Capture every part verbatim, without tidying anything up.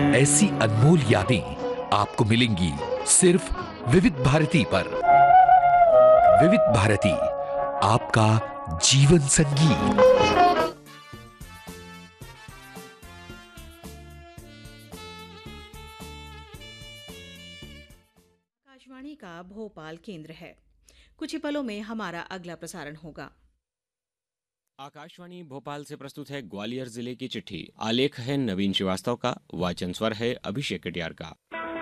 ऐसी अनमोल यादें आपको मिलेंगी सिर्फ विविध भारती पर। विविध भारती, आपका जीवन संगीत। आकाशवाणी का भोपाल केंद्र है। कुछ ही पलों में हमारा अगला प्रसारण होगा। आकाशवाणी भोपाल से प्रस्तुत है ग्वालियर जिले की चिट्ठी। आलेख है नवीन श्रीवास्तव का, वाचन स्वर है अभिषेक कटियार का।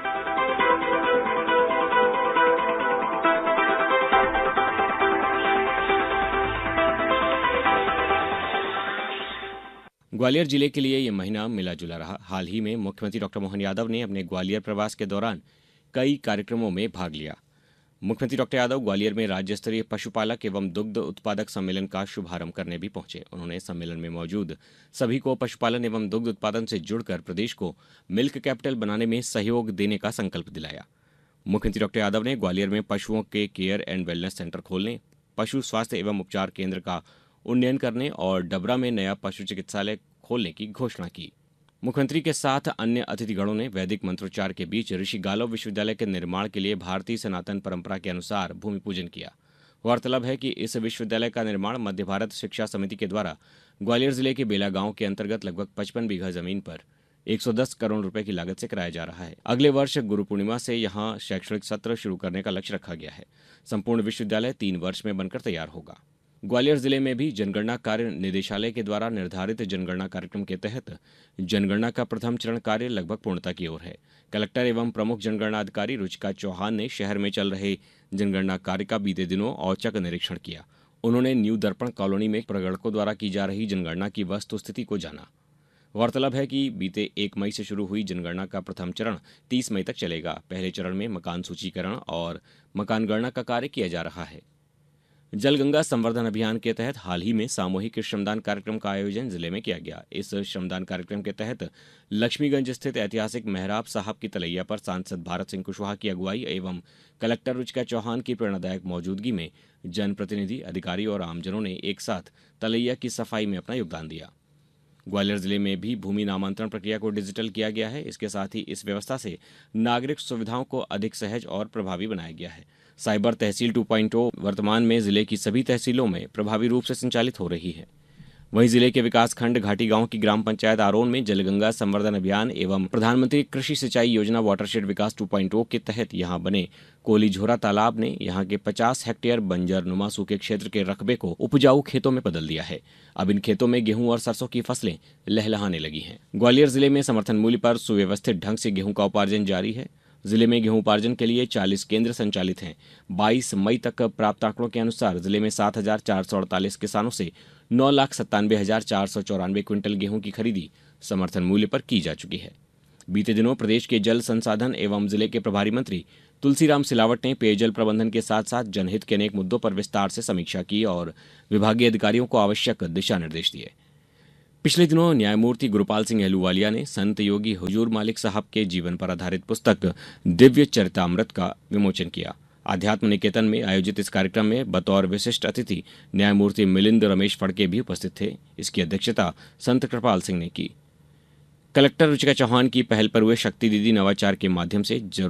ग्वालियर जिले के लिए यह महीना मिला जुला रहा। हाल ही में मुख्यमंत्री डॉक्टर मोहन यादव ने अपने ग्वालियर प्रवास के दौरान कई कार्यक्रमों में भाग लिया। मुख्यमंत्री डॉक्टर यादव ग्वालियर में राज्य स्तरीय पशुपालक एवं दुग्ध उत्पादक सम्मेलन का शुभारंभ करने भी पहुंचे। उन्होंने सम्मेलन में मौजूद सभी को पशुपालन एवं दुग्ध उत्पादन से जुड़कर प्रदेश को मिल्क कैपिटल बनाने में सहयोग देने का संकल्प दिलाया। मुख्यमंत्री डॉक्टर यादव ने ग्वालियर में पशुओं के केयर एंड वेलनेस सेंटर खोलने, पशु स्वास्थ्य एवं उपचार केंद्र का उन्नयन करने और डबरा में नया पशु चिकित्सालय खोलने की घोषणा की। मुख्यमंत्री के साथ अन्य अतिथिगणों ने वैदिक मंत्रोच्चार के बीच ऋषि गालव विश्वविद्यालय के निर्माण के लिए भारतीय सनातन परंपरा के अनुसार भूमि पूजन किया। गौरतलब है कि इस विश्वविद्यालय का निर्माण मध्य भारत शिक्षा समिति के द्वारा ग्वालियर जिले के बेला गांव के अंतर्गत लगभग पचपन बीघा जमीन पर एक सौ दस करोड़ रुपए की लागत से कराया जा रहा है। अगले वर्ष गुरु पूर्णिमा से यहां शैक्षणिक सत्र शुरू करने का लक्ष्य रखा गया है। संपूर्ण विश्वविद्यालय तीन वर्ष में बनकर तैयार होगा। ग्वालियर जिले में भी जनगणना कार्य निदेशालय के द्वारा निर्धारित जनगणना कार्यक्रम के तहत जनगणना का प्रथम चरण कार्य लगभग पूर्णता की ओर है। कलेक्टर एवं प्रमुख जनगणना अधिकारी रुचिका चौहान ने शहर में चल रहे जनगणना कार्य का बीते दिनों औचक निरीक्षण किया। उन्होंने न्यू दर्पण कॉलोनी में प्रगणकों द्वारा की जा रही जनगणना की वस्तुस्थिति को जाना। गौरतलब है कि बीते एक मई से शुरू हुई जनगणना का प्रथम चरण तीस मई तक चलेगा। पहले चरण में मकान सूचीकरण और मकान गणना का कार्य किया जा रहा है। जल गंगा संवर्धन अभियान के तहत हाल ही में सामूहिक श्रमदान कार्यक्रम का आयोजन जिले में किया गया। इस श्रमदान कार्यक्रम के तहत लक्ष्मीगंज स्थित ऐतिहासिक मेहराब साहब की तलैया पर सांसद भारत सिंह कुशवाहा की अगुवाई एवं कलेक्टर रुचिका चौहान की प्रेरणादायक मौजूदगी में जनप्रतिनिधि, अधिकारी और आमजनों ने एक साथ तलैया की सफाई में अपना योगदान दिया। ग्वालियर जिले में भी भूमि नामांतरण प्रक्रिया को डिजिटल किया गया है। इसके साथ ही इस व्यवस्था से नागरिक सुविधाओं को अधिक सहज और प्रभावी बनाया गया है। साइबर तहसील टू पॉइंट ओ वर्तमान में जिले की सभी तहसीलों में प्रभावी रूप से संचालित हो रही है। वहीं जिले के विकासखंड घाटी गांव की ग्राम पंचायत आरोन में जलगंगा संवर्धन अभियान एवं प्रधानमंत्री कृषि सिंचाई योजना वाटरशेड विकास टू पॉइंट ओ के तहत यहां बने कोलीझोरा तालाब ने यहां के पचास हेक्टेयर बंजर नुमा सूखे क्षेत्र के रकबे को उपजाऊ खेतों में बदल दिया है। अब इन खेतों में गेहूं और सरसों की फसलें लहलहाने लगी हैं। ग्वालियर जिले में समर्थन मूल्य पर सुव्यवस्थित ढंग से गेहूं का उपार्जन जारी है। जिले में गेहूं उपार्जन के लिए चालीस केंद्र संचालित हैं। बाईस मई तक प्राप्त आंकड़ों के अनुसार जिले में सात हजार चार सौ अड़तालीस किसानों से नौ लाख सत्तानवे हजार चार सौ चौरानवे क्विंटल गेहूं की खरीदी समर्थन मूल्य पर की जा चुकी है। बीते दिनों प्रदेश के जल संसाधन एवं जिले के प्रभारी मंत्री तुलसीराम सिलावट ने पेयजल प्रबंधन के साथ साथ जनहित के अनेक मुद्दों पर विस्तार से समीक्षा की और विभागीय अधिकारियों को आवश्यक दिशा निर्देश दिए। पिछले दिनों न्यायमूर्ति गुरुपाल सिंह अहलूवालिया ने संत योगी हुजूर मालिक साहब के जीवन पर आधारित पुस्तक दिव्य चरितामृत का विमोचन किया। आध्यात्म निकेतन में आयोजित इस कार्यक्रम में बतौर विशिष्ट अतिथि न्यायमूर्ति मिलिंद रमेश फड़के भी उपस्थित थे। इसकी अध्यक्षता संत कृपाल सिंह ने की। कलेक्टर रुचिका चौहान की पहल पर हुए शक्ति दीदी नवाचार के माध्यम से जरूर